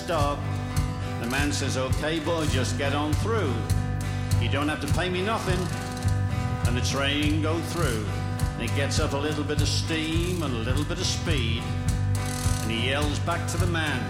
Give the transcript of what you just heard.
stop. The man says, okay, boy, just get on through. You don't have to pay me nothing. And the train go through. And it gets up a little bit of steam and a little bit of speed. And he yells back to the man,